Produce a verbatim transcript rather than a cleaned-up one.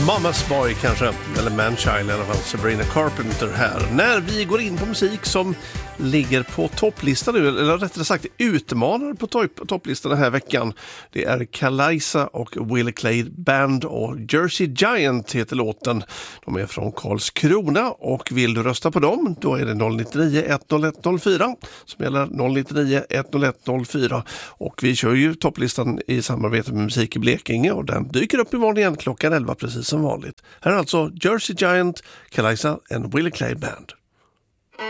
Mama's Boy kanske, eller Manchild i alla fall, Sabrina Carpenter här. När vi går in på musik som ligger på topplistan nu, eller rättare sagt utmanar på topp- topplistan den här veckan. Det är Kalaisa och Will Clay Band och Jersey Giant heter låten. De är från Karlskrona och vill du rösta på dem, då är det noll nio nio ett noll ett noll fyra som gäller noll nio nio ett noll ett noll fyra, och vi kör ju topplistan i samarbete med Musik i Blekinge och den dyker upp imorgon igen klockan elva precis som vanligt. Här är alltså Jersey Giant, Kalaisa and Will Clay Band.